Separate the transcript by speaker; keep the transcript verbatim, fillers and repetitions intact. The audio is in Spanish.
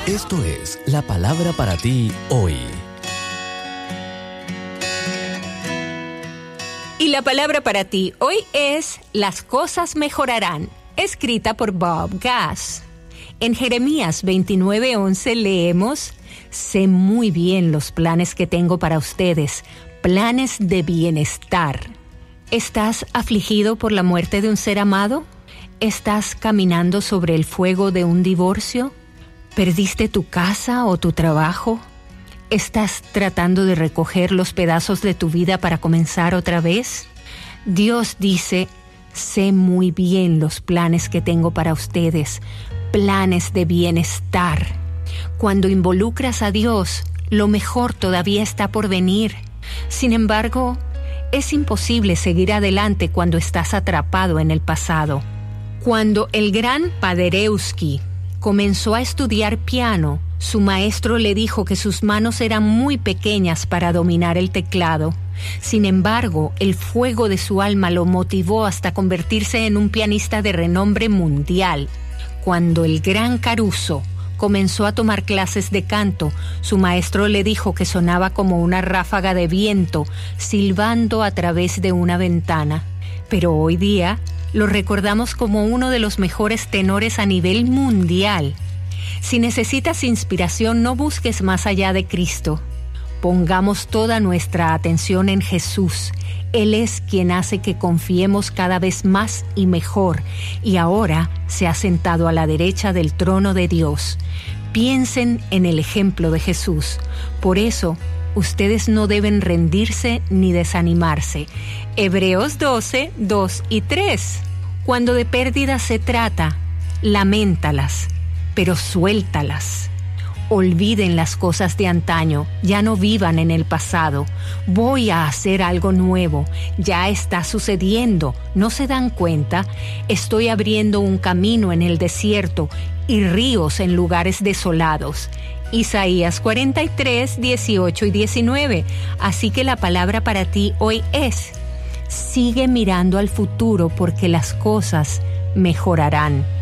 Speaker 1: Esto es la palabra para ti hoy.
Speaker 2: Y la palabra para ti hoy es Las cosas mejorarán, escrita por Bob Gass. En Jeremías veintinueve once leemos: Sé muy bien los planes que tengo para ustedes, planes de bienestar. ¿Estás afligido por la muerte de un ser amado? ¿Estás caminando sobre el fuego de un divorcio? ¿Perdiste tu casa o tu trabajo? ¿Estás tratando de recoger los pedazos de tu vida para comenzar otra vez? Dios dice: sé muy bien los planes que tengo para ustedes, planes de bienestar. Cuando involucras a Dios, lo mejor todavía está por venir. Sin embargo, es imposible seguir adelante cuando estás atrapado en el pasado. Cuando el gran Paderewski comenzó a estudiar piano, su maestro le dijo que sus manos eran muy pequeñas para dominar el teclado. Sin embargo, el fuego de su alma lo motivó hasta convertirse en un pianista de renombre mundial. Cuando el gran Caruso comenzó a tomar clases de canto, su maestro le dijo que sonaba como una ráfaga de viento silbando a través de una ventana. Pero hoy día lo recordamos como uno de los mejores tenores a nivel mundial. Si necesitas inspiración, no busques más allá de Cristo. Pongamos toda nuestra atención en Jesús. Él es quien hace que confiemos cada vez más y mejor, y ahora se ha sentado a la derecha del trono de Dios. Piensen en el ejemplo de Jesús. Por eso, ustedes no deben rendirse ni desanimarse. Hebreos doce, dos y tres. Cuando de pérdidas se trata, laméntalas, pero suéltalas. Olviden las cosas de antaño, ya no vivan en el pasado. Voy a hacer algo nuevo, ya está sucediendo. ¿No se dan cuenta? Estoy abriendo un camino en el desierto y ríos en lugares desolados. Isaías cuarenta y tres, dieciocho y diecinueve. Así que la palabra para ti hoy es: sigue mirando al futuro porque las cosas mejorarán.